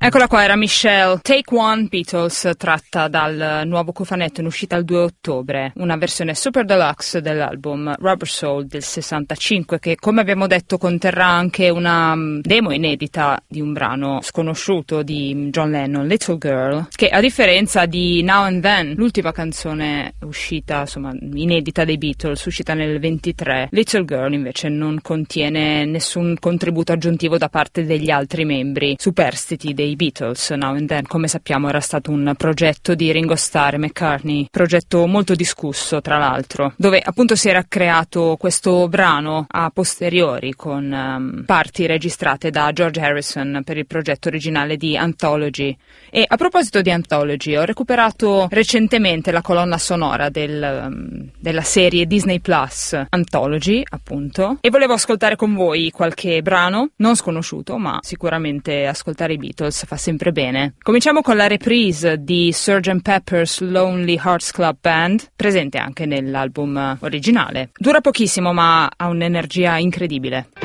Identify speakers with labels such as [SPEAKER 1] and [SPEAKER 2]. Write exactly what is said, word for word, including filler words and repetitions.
[SPEAKER 1] Eccola qua, era Michelle. Take One Beatles, tratta dal nuovo cofanetto in uscita il due ottobre, una versione super deluxe dell'album Rubber Soul del sessantacinque, che come abbiamo detto conterrà anche una demo inedita di un brano sconosciuto di John Lennon, Little Girl, che a differenza di Now and Then, l'ultima canzone uscita, insomma inedita dei Beatles, uscita nel ventitré, Little Girl invece non contiene nessun contributo aggiuntivo da parte degli altri membri superstiti dei Beatles. Now and Then, come sappiamo, era stato un progetto di Ringo Starr e McCartney, progetto molto discusso tra l'altro, dove appunto si era creato questo brano a posteriori con um, parti registrate da George Harrison per il progetto originale di Anthology. E a proposito di Anthology, ho recuperato recentemente la colonna sonora del, um, della serie Disney Plus Anthology, appunto, e volevo ascoltare con voi qualche brano non sconosciuto, ma sicuramente ascoltare i Beatles fa sempre bene. Cominciamo con la reprise di sergeant Pepper's Lonely Hearts Club Band, presente anche nell'album originale. Dura pochissimo ma ha un'energia incredibile.